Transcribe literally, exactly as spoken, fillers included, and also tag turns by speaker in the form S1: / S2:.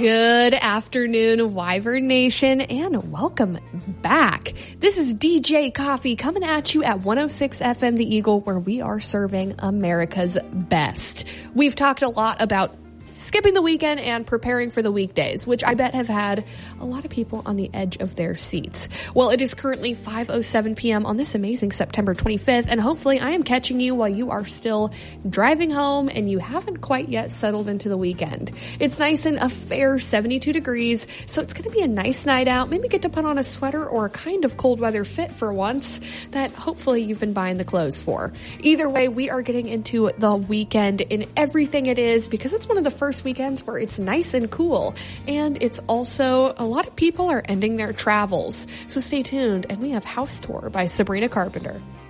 S1: Good afternoon, Wyvern Nation, and welcome back. This is D J Coffee coming at you at one oh six F M The Eagle, where we are serving America's best. We've talked a lot about skipping the weekend and preparing for the weekdays, which I bet have had a lot of people on the edge of their seats. Well, it is currently five oh seven p.m. on this amazing September twenty-fifth, and hopefully I am catching you while you are still driving home and you haven't quite yet settled into the weekend. It's nice and a fair seventy-two degrees, so it's going to be a nice night out. Maybe get to put on a sweater or a kind of cold weather fit for once that hopefully you've been buying the clothes for. Either way, we are getting into the weekend in everything it is, because it's one of the first First weekends where it's nice and cool, and it's also a lot of people are ending their travels. So stay tuned, and we have House Tour by Sabrina Carpenter.